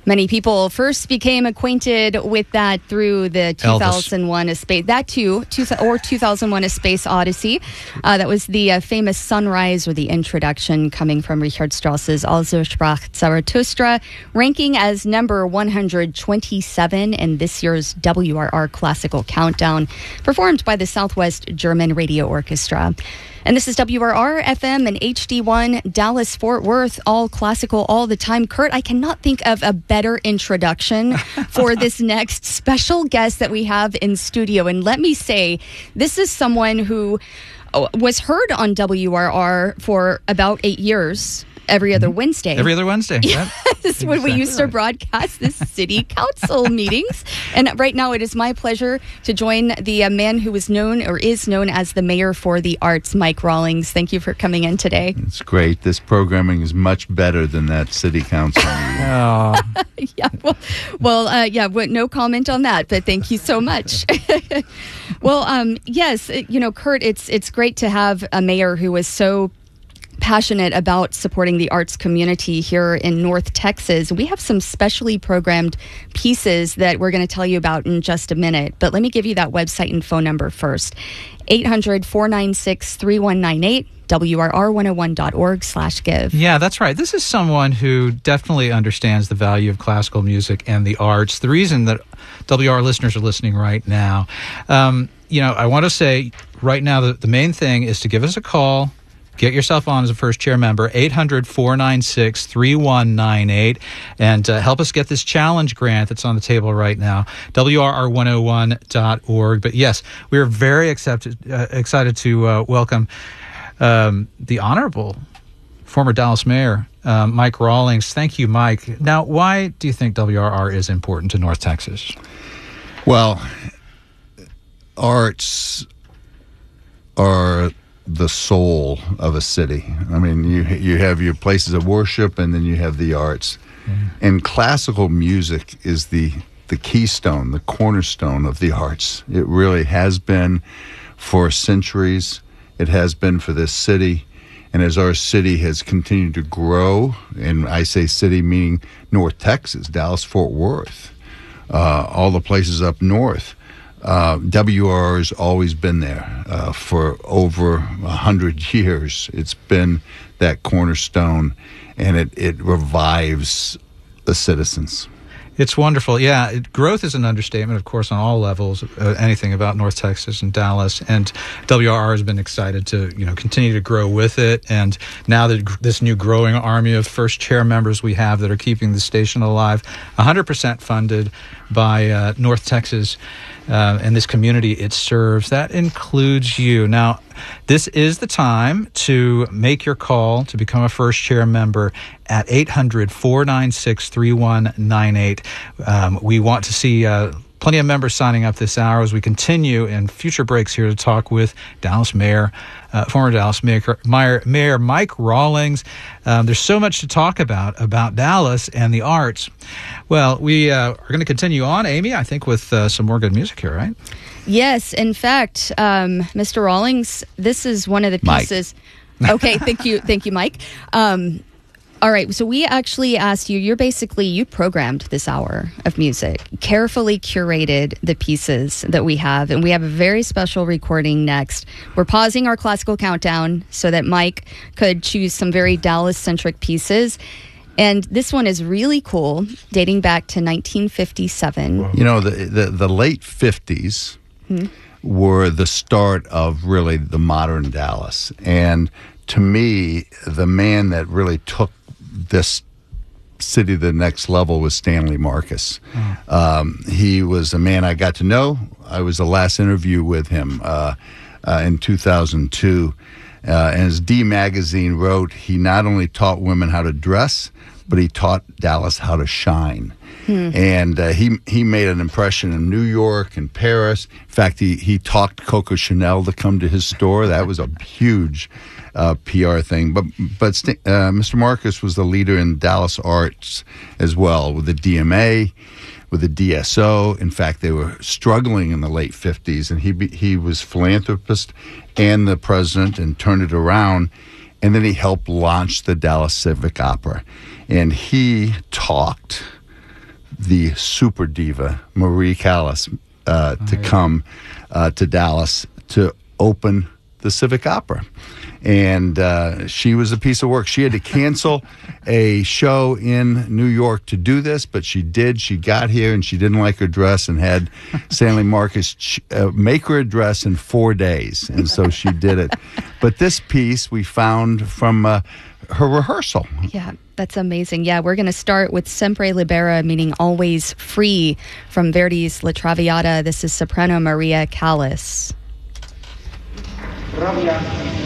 Many people first became acquainted with that through the 2001 A Space, that too, or 2001 A Space Odyssey. That was the famous sunrise, or the introduction, coming from Richard Strauss's Also sprach Zarathustra, ranking as number 127 in this year's WRR Classical Countdown, performed by the Southwest German Radio Orchestra. And this is WRR FM and HD1 Dallas Fort Worth, all classical all the time. Kurt, I cannot think of a better introduction for this next special guest that we have in studio. And let me say, this is someone who was heard on WRR for about 8 years. Every other Wednesday. Every other Wednesday. Yes, exactly when we used to broadcast the city council meetings. And right now it is my pleasure to join the man who is known as the mayor for the arts, Mike Rawlings. Thank you for coming in today. It's great. This programming is much better than that city council meeting. No comment on that, but thank you so much. Well, yes, Kurt, it's great to have a mayor who is so passionate about supporting the arts community here in North Texas. We have some specially programmed pieces that we're going to tell you about in just a minute, but let me give you that website and phone number first. 800-496-3198. WRR101.org/give. Yeah, that's right. This is someone who definitely understands the value of classical music and the arts. The reason that WR listeners are listening right now, I want to say right now that the main thing is to give us a call. Get yourself on as a first chair member, 800-496-3198, and help us get this challenge grant that's on the table right now, WRR101.org. But yes, we are very excited to welcome the Honorable former Dallas Mayor, Mike Rawlings. Thank you, Mike. Now, why do you think WRR is important to North Texas? Well, arts are the soul of a city. I mean, you have your places of worship, and then you have the arts. Mm-hmm. And classical music is the keystone, the cornerstone of the arts. It really has been for centuries. It has been for this city. And as our city has continued to grow, and I say city meaning North Texas, Dallas, Fort Worth, all the places up north, WRR has always been there for over 100 years. It's been that cornerstone, and it revives the citizens. It's wonderful. Yeah, growth is an understatement, of course, on all levels, anything about North Texas and Dallas. And WRR has been excited to, continue to grow with it. And now that this new growing army of first chair members we have that are keeping the station alive, 100% funded by North Texas and this community it serves. That includes you. Now, this is the time to make your call to become a first chair member at 800-496-3198. We want to see plenty of members signing up this hour as we continue in future breaks here to talk with Dallas Mayor, former Dallas Mayor Mike Rawlings. There's so much to talk about Dallas and the arts. Well, we are going to continue on, Amy, I think, with some more good music here, right? Yes, in fact, Mr. Rawlings, this is one of the pieces. Mike. Okay, thank you, Mike. All right, so we actually asked you, you programmed this hour of music, carefully curated the pieces that we have, and we have a very special recording next. We're pausing our classical countdown so that Mike could choose some very Dallas-centric pieces. And this one is really cool, dating back to 1957. Whoa. The late 50s were the start of really the modern Dallas. And to me, the man that really took this city to the next level was Stanley Marcus. He was a man I got to know. I was the last interview with him in 2002. And as D Magazine wrote, he not only taught women how to dress, but he taught Dallas how to shine. And he made an impression in New York and Paris. In fact, he talked Coco Chanel to come to his store. That was a huge PR thing. But Mr. Marcus was the leader in Dallas arts as well, with the DMA, with the DSO. In fact, they were struggling in the late 50s, and he was philanthropist and the president and turned it around. And then he helped launch the Dallas Civic Opera. And he talked the super diva Maria Callas to come to Dallas to open the Civic Opera. And she was a piece of work. She had to cancel a show in New York to do this, but she did. She got here and she didn't like her dress and had Stanley Marcus make her a dress in 4 days. And so she did it. But this piece we found from her rehearsal. Yeah, that's amazing. Yeah, we're going to start with Sempre Libera, meaning always free, from Verdi's La Traviata. This is soprano Maria Callas. Rabia.